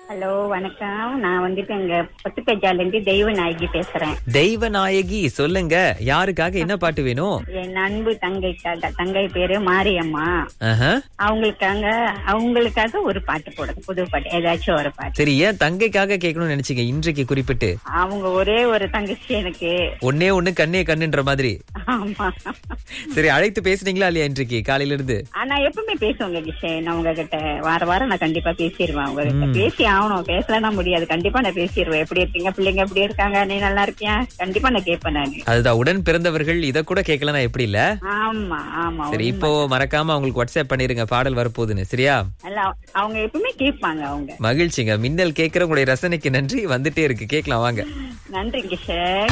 Hello வணக்கம். நான் வந்துட்டு எங்க பத்துப்பேஜால இருந்து தெய்வநாயகி பேசுறேன். தெய்வநாயகி, சொல்லுங்க, யாருக்காக என்ன பாட்டு வேணும்? என் அன்பு தங்கைக்காக. தங்கை பேரு மாரியம்மா. ஆஹா. அவங்களுக்காக ஒரு பாட்டு போடுங்க, புது பாட்டு ஏதாச்சும் ஒரு பாட்டு. சரி, ஏன் தங்கைக்காக கேட்கணும்னு நினைச்சீங்க இன்றைக்கு குறிப்பிட்டு? அவங்க ஒரே ஒரு தங்கச்சி எனக்கு. ஒன்னே ஒண்ணு கண்ணே கண்ணுன்ற மாதிரி. ஆமா. சரி, அழைத்து பேசுனீங்களா இல்லையா இன்றைக்கு காலையில இருந்து? நான் எப்பவுமே பேசுவேங்க கிஷன். நான் உங்ககிட்ட வாரம் நான் கண்டிப்பா பேசிடுவேன். உங்ககிட்ட பேசி ஆகணும், பேசலாம் முடியாது. கண்டிப்பா நான் பேசிடுவேன். எப்படி இருக்கீங்க, பிள்ளைங்க எப்படி இருக்காங்க, நீ நல்லா இருக்கியா, கண்டிப்பா நான் கேட்பேன். நானு அதுதான், உடன் பிறந்தவர்கள் இத கூட கேட்கலன்னா எப்படி இல்ல? ஆமா ஆமா. சரி, இப்போ மறக்காம அவங்களுக்கு வாட்ஸ்அப் பண்ணிருங்க பாடல் வரப்போகுதுன்னு. சரியா? அவங்க எப்பவுமே கேட்பாங்க. அவங்க மகிழ்ச்சிங்க. மின்னல் கேட்கிற உங்களுடைய ரசனைக்கு நன்றி. வந்துட்டே இருக்கு, கேட்கலாம் வாங்க. நன்றி கிஷன்.